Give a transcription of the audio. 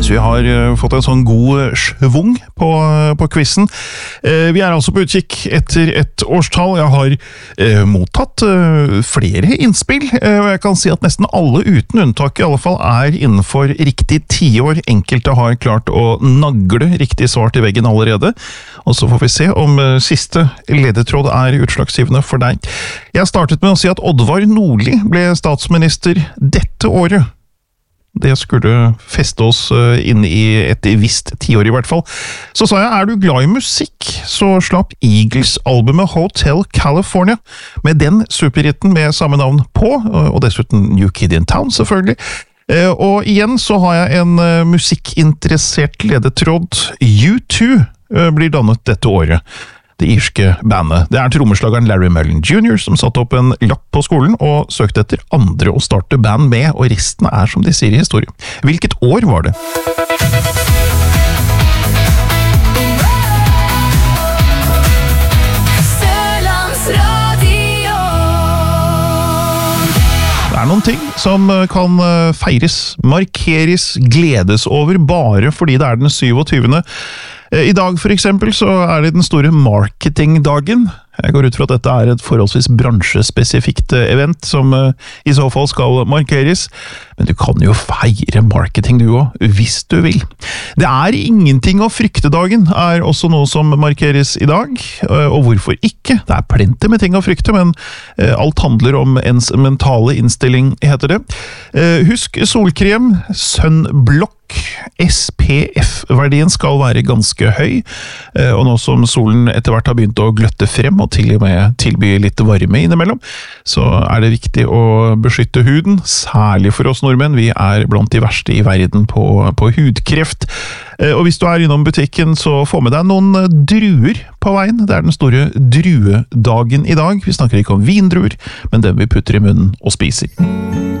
synes vi har fått en sånn god svung på quizen. Vi altså på utkikk etter et årstall. Jeg har mottatt flere innspill, og jeg kan si at nesten alle uten unntak i alle fall innenfor riktig 10 år. Enkelte har klart å nagle riktig svar til veggen allerede, og så får vi se om siste ledetråd utslagsgivende for deg. Jeg startet med å si at Oddvar Nordli ble statsminister dette året. Det skulle feste oss inn i et visst 10 år i hvert fall. Så sa jeg, du glad i musikk? Så slapp Eagles-albumet Hotel California, med den superhitten med samme navn på, og dessuten New Kid in Town selvfølgelig. Og igjen så har jeg en musikkinteressert ledetråd. U2 blir dannet dette året. Det irske bandet. Det trommeslageren Larry Mullen Jr. som satte opp en lapp på skolen og søkte etter andre å starte band med, og resten som de sier i historien. Hvilket år var det? Det noen ting som kan feires, markeres, gledes over bare fordi det den 27. I dag for eksempel så det den store marketingdagen. Jeg går ut fra at dette et forholdsvis bransjespesifikt event som i så fall skal markeres, men du kan jo feire marketing du også, hvis du vil. Det ingenting å frykte dagen, også noe som markeres i dag, og hvorfor ikke? Det plenty med ting å frykte, men alt handler om ens mentale innstilling, heter det. Husk solkrem, sunblock, SPF-verdien skal være ganske høy, og nå som solen etter hvert har begynt å gløtte frem, og til og med tilby litt varme innimellom, så det viktig å beskytte huden, særlig for oss nordmenn. Vi blant de verste i verden på hudkreft. Og hvis du innom butikken, så få med deg noen druer på veien. Det den store druedagen i dag. Vi snakker ikke om vindruer, men dem vi putter i munnen og spiser.